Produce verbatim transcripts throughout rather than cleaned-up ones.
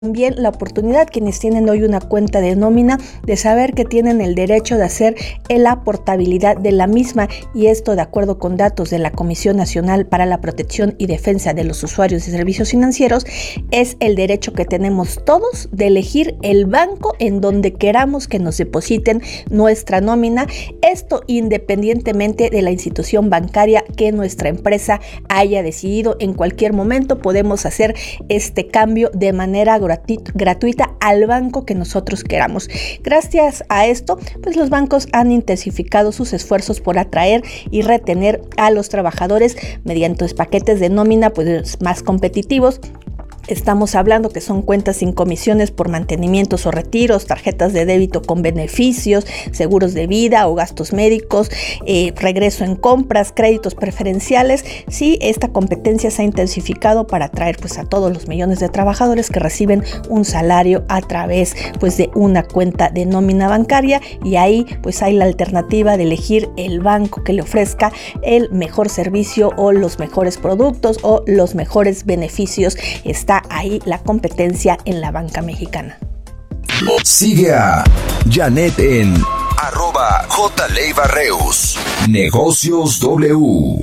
También la oportunidad, quienes tienen hoy una cuenta de nómina, de saber que tienen el derecho de hacer la portabilidad de la misma, y esto de acuerdo con datos de la Comisión Nacional para la Protección y Defensa de los Usuarios de Servicios Financieros, es el derecho que tenemos todos de elegir el banco en donde queramos que nos depositen nuestra nómina, esto independientemente de la institución bancaria que nuestra empresa haya decidido. En cualquier momento podemos hacer este cambio de manera gratuita al banco que nosotros queramos. Gracias a esto, pues los bancos han intensificado sus esfuerzos por atraer y retener a los trabajadores mediante paquetes de nómina pues más competitivos. Estamos hablando que son cuentas sin comisiones por mantenimientos o retiros, tarjetas de débito con beneficios, seguros de vida o gastos médicos, eh, regreso en compras, créditos preferenciales. Sí, esta competencia se ha intensificado para atraer pues a todos los millones de trabajadores que reciben un salario a través pues de una cuenta de nómina bancaria, y ahí pues hay la alternativa de elegir el banco que le ofrezca el mejor servicio o los mejores productos o los mejores beneficios. Está ahí la competencia en la banca mexicana. Sigue a Janet en arroba jleivarreus. Negocios W.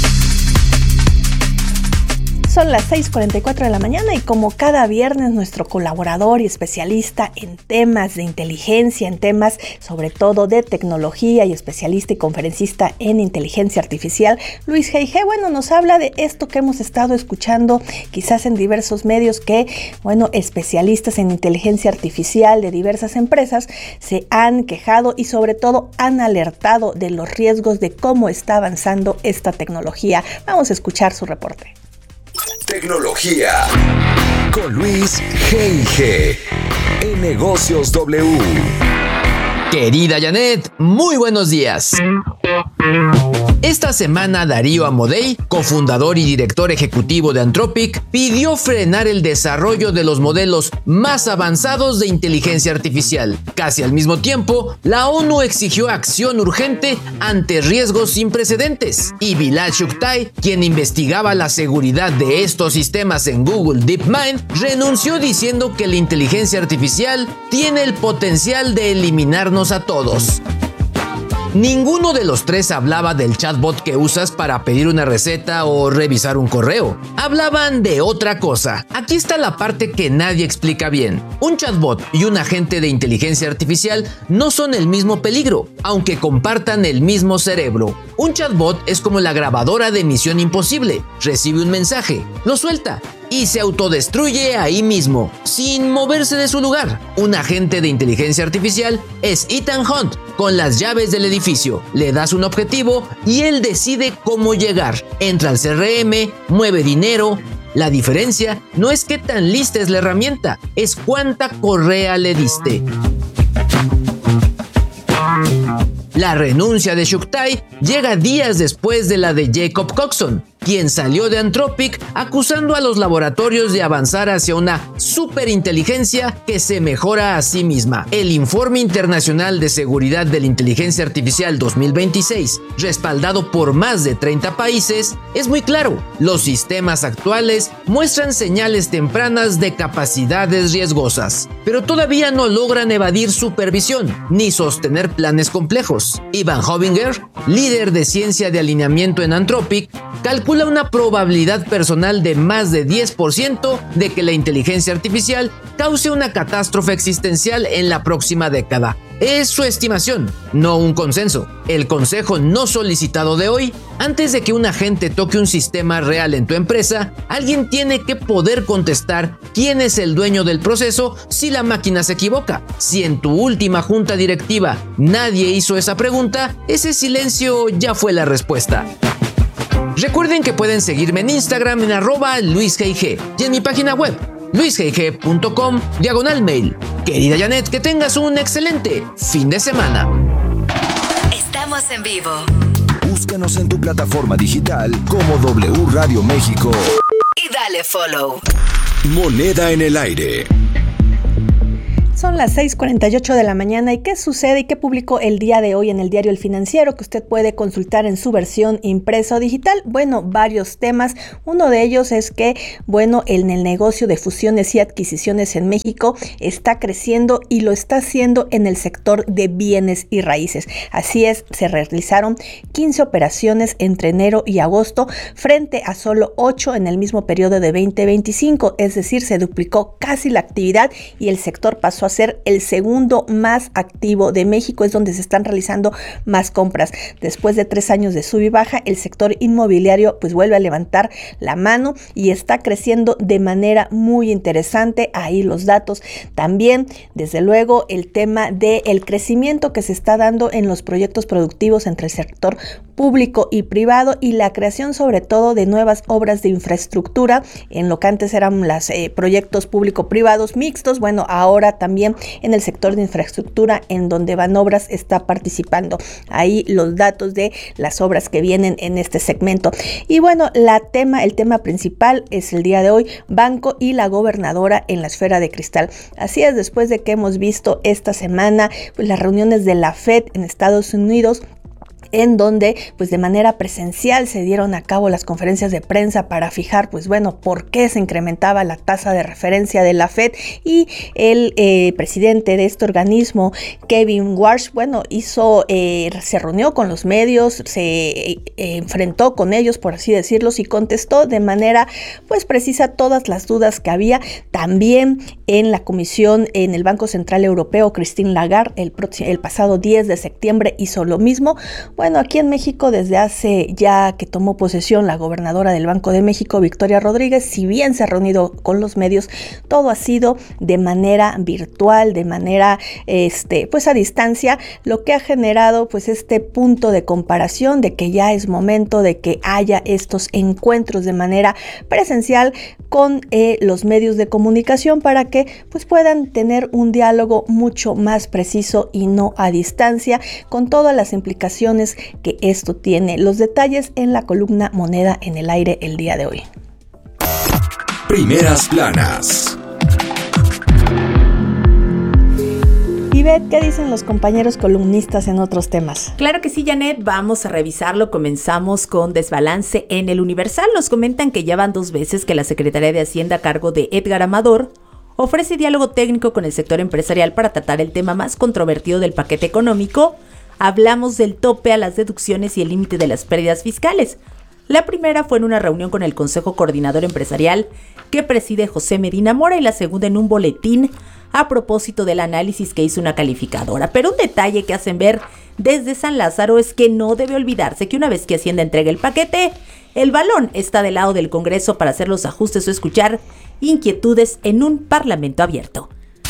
Son las seis cuarenta y cuatro de la mañana y como cada viernes nuestro colaborador y especialista en temas de inteligencia, en temas sobre todo de tecnología y especialista y conferencista en inteligencia artificial, Luis G. bueno, nos habla de esto que hemos estado escuchando quizás en diversos medios, que, bueno, especialistas en inteligencia artificial de diversas empresas se han quejado y sobre todo han alertado de los riesgos de cómo está avanzando esta tecnología. Vamos a escuchar su reporte. Tecnología con Luis G G en Negocios W. Querida Janet, muy buenos días. Esta semana Darío Amodei, cofundador y director ejecutivo de Anthropic, pidió frenar el desarrollo de los modelos más avanzados de inteligencia artificial. Casi al mismo tiempo, la ONU exigió acción urgente ante riesgos sin precedentes. Y Bilal Shuktai, quien investigaba la seguridad de estos sistemas en Google DeepMind, renunció diciendo que la inteligencia artificial tiene el potencial de eliminarnos a todos. Ninguno de los tres hablaba del chatbot que usas para pedir una receta o revisar un correo. Hablaban de otra cosa. Aquí está la parte que nadie explica bien. Un chatbot y un agente de inteligencia artificial no son el mismo peligro, aunque compartan el mismo cerebro. Un chatbot es como la grabadora de Misión Imposible. Recibe un mensaje, lo suelta y se autodestruye ahí mismo, sin moverse de su lugar. Un agente de inteligencia artificial es Ethan Hunt, con las llaves del edificio. Le das un objetivo y él decide cómo llegar. Entra al C R M, mueve dinero. La diferencia no es qué tan lista es la herramienta, es cuánta correa le diste. La renuncia de Shuktai llega días después de la de Jacob Coxon, quien salió de Anthropic acusando a los laboratorios de avanzar hacia una superinteligencia que se mejora a sí misma. El Informe Internacional de Seguridad de la Inteligencia Artificial dos mil veintiséis, respaldado por más de treinta países, es muy claro. Los sistemas actuales muestran señales tempranas de capacidades riesgosas, pero todavía no logran evadir supervisión ni sostener planes complejos. Ivan Hovinger, líder de ciencia de alineamiento en Anthropic, calcula una probabilidad personal de más de diez por ciento de que la inteligencia artificial cause una catástrofe existencial en la próxima década. Es su estimación, no un consenso. El consejo no solicitado de hoy: antes de que un agente toque un sistema real en tu empresa, alguien tiene que poder contestar quién es el dueño del proceso si la máquina se equivoca. Si en tu última junta directiva nadie hizo esa pregunta, ese silencio ya fue la respuesta. Recuerden que pueden seguirme en Instagram en arroba luisgg y en mi página web luisgg punto com diagonal mail. Querida Janet, que tengas un excelente fin de semana. Estamos en vivo. Búscanos en tu plataforma digital como W Radio México y dale follow. Moneda en el aire. Son las seis cuarenta y ocho de la mañana. ¿Y qué sucede y qué publicó el día de hoy en el diario El Financiero, que usted puede consultar en su versión impresa o digital? Bueno, varios temas. Uno de ellos es que, bueno, en el negocio de fusiones y adquisiciones en México está creciendo y lo está haciendo en el sector de bienes y raíces. Así es, se realizaron quince operaciones entre enero y agosto frente a solo ocho en el mismo periodo de veinte veinticinco. Es decir, se duplicó casi la actividad y el sector pasó a ser el segundo más activo de México, es donde se están realizando más compras. Después de tres años de sub y baja, el sector inmobiliario pues vuelve a levantar la mano y está creciendo de manera muy interesante. Ahí los datos. También, desde luego, el tema del crecimiento que se está dando en los proyectos productivos entre el sector público y privado y la creación sobre todo de nuevas obras de infraestructura en lo que antes eran los eh, proyectos público-privados mixtos. Bueno, ahora también en el sector de infraestructura en donde Banobras está participando. Ahí los datos de las obras que vienen en este segmento. Y bueno, la tema, el tema principal es el día de hoy, Banco y la gobernadora en la esfera de cristal. Así es, después de que hemos visto esta semana pues, las reuniones de la Fed en Estados Unidos, en donde pues de manera presencial se dieron a cabo las conferencias de prensa para fijar pues bueno por qué se incrementaba la tasa de referencia de la Fed, y el eh, presidente de este organismo, Kevin Warsh, bueno hizo eh, se reunió con los medios, se eh, enfrentó con ellos, por así decirlos, y contestó de manera pues precisa todas las dudas que había. También en la comisión en el Banco Central Europeo, Christine Lagarde el, el pasado diez de septiembre hizo lo mismo. Bueno, aquí en México, desde hace ya que tomó posesión la gobernadora del Banco de México, Victoria Rodríguez, si bien se ha reunido con los medios, todo ha sido de manera virtual, de manera este, pues a distancia, lo que ha generado pues este punto de comparación de que ya es momento de que haya estos encuentros de manera presencial con eh, los medios de comunicación para que pues puedan tener un diálogo mucho más preciso y no a distancia, con todas las implicaciones que esto tiene. Los detalles en la columna Moneda en el Aire el día de hoy. Primeras planas. Ivette, ¿qué dicen los compañeros columnistas en otros temas? Claro que sí, Janet, vamos a revisarlo. Comenzamos con desbalance en el Universal. Nos comentan que ya van dos veces que la Secretaría de Hacienda a cargo de Edgar Amador ofrece diálogo técnico con el sector empresarial para tratar el tema más controvertido del paquete económico. Hablamos del tope a las deducciones y el límite de las pérdidas fiscales. La primera fue en una reunión con el Consejo Coordinador Empresarial que preside José Medina Mora, y la segunda en un boletín a propósito del análisis que hizo una calificadora. Pero un detalle que hacen ver desde San Lázaro es que no debe olvidarse que una vez que Hacienda entregue el paquete, el balón está del lado del Congreso para hacer los ajustes o escuchar inquietudes en un Parlamento abierto.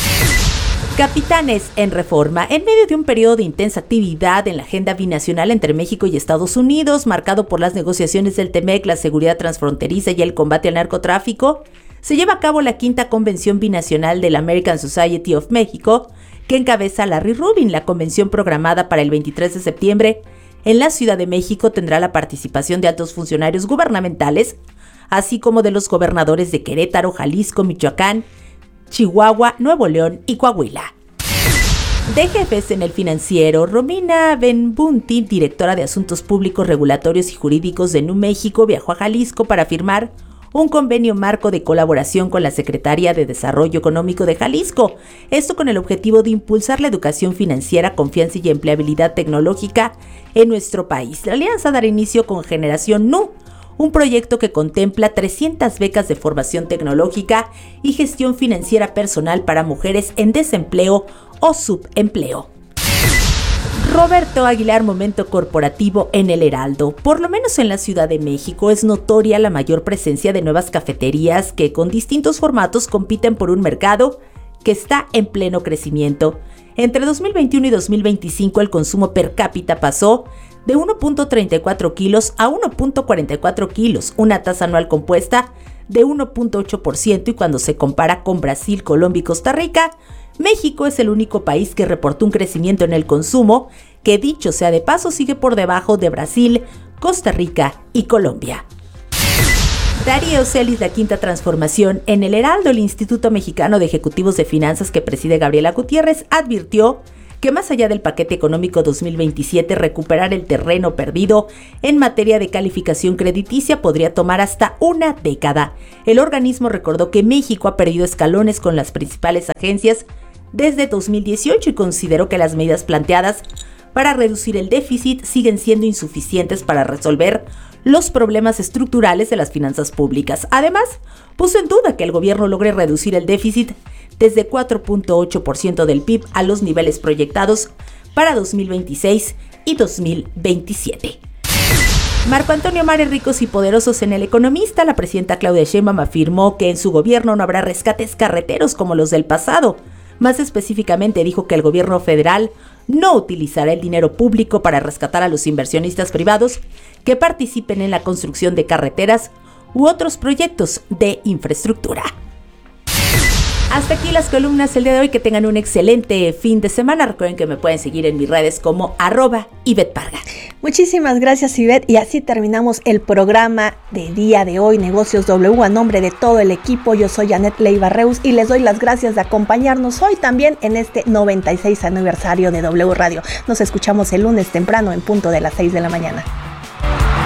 Capitanes en Reforma. En medio de un periodo de intensa actividad en la agenda binacional entre México y Estados Unidos, marcado por las negociaciones del TEMEC, la seguridad transfronteriza y el combate al narcotráfico, se lleva a cabo la quinta convención binacional de la American Society of Mexico, que encabeza Larry Rubin. La convención, programada para el veintitrés de septiembre en la Ciudad de México, tendrá la participación de altos funcionarios gubernamentales, así como de los gobernadores de Querétaro, Jalisco, Michoacán, Chihuahua, Nuevo León y Coahuila. De jefes en el Financiero, Romina Benbunti, directora de Asuntos Públicos, Regulatorios y Jurídicos de Nu México, viajó a Jalisco para firmar un convenio marco de colaboración con la Secretaría de Desarrollo Económico de Jalisco. Esto con el objetivo de impulsar la educación financiera, confianza y empleabilidad tecnológica en nuestro país. La alianza dará inicio con Generación Nu, un proyecto que contempla trescientas becas de formación tecnológica y gestión financiera personal para mujeres en desempleo o subempleo. Roberto Aguilar, momento corporativo en el Heraldo. Por lo menos en la Ciudad de México es notoria la mayor presencia de nuevas cafeterías que con distintos formatos compiten por un mercado que está en pleno crecimiento. Entre dos mil veintiuno y dos mil veinticinco el consumo per cápita pasó de uno punto treinta y cuatro kilos a uno punto cuarenta y cuatro kilos, una tasa anual compuesta de uno punto ocho por ciento, y cuando se compara con Brasil, Colombia y Costa Rica, México es el único país que reportó un crecimiento en el consumo, que dicho sea de paso sigue por debajo de Brasil, Costa Rica y Colombia. Darío Celis, la quinta transformación. En el Heraldo, el Instituto Mexicano de Ejecutivos de Finanzas que preside Gabriela Gutiérrez advirtió que más allá del paquete económico dos mil veintisiete, recuperar el terreno perdido en materia de calificación crediticia podría tomar hasta una década. El organismo recordó que México ha perdido escalones con las principales agencias desde dos mil dieciocho y consideró que las medidas planteadas para reducir el déficit siguen siendo insuficientes para resolver los problemas estructurales de las finanzas públicas. Además, puso en duda que el gobierno logre reducir el déficit desde cuatro punto ocho por ciento del P I B a los niveles proyectados para dos mil veintiséis y dos mil veintisiete. Marco Antonio Mares, ricos y poderosos. En El Economista, la presidenta Claudia Sheinbaum afirmó que en su gobierno no habrá rescates carreteros como los del pasado. Más específicamente dijo que el gobierno federal no utilizará el dinero público para rescatar a los inversionistas privados que participen en la construcción de carreteras u otros proyectos de infraestructura. Hasta aquí las columnas el día de hoy. Que tengan un excelente fin de semana. Recuerden que me pueden seguir en mis redes como arroba Ivette Parga. Muchísimas gracias, Ivette. Y así terminamos el programa de día de hoy, Negocios W. A nombre de todo el equipo, yo soy Janet Leiva Reus y les doy las gracias de acompañarnos hoy también en este noventa y seis aniversario de W Radio. Nos escuchamos el lunes temprano en punto de las seis de la mañana.